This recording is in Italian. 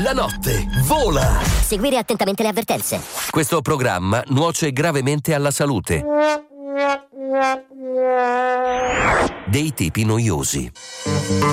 La notte vola. Seguire attentamente le avvertenze. Questo programma nuoce gravemente alla salute. Dei tipi noiosi.